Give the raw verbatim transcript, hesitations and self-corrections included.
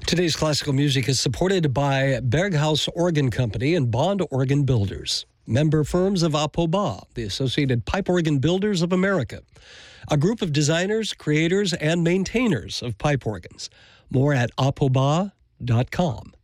Today's classical music is supported by Berghaus Organ Company and Bond Organ Builders, member firms of APOBA, the Associated Pipe Organ Builders of America, a group of designers, creators, and maintainers of pipe organs. More at apoba dot com.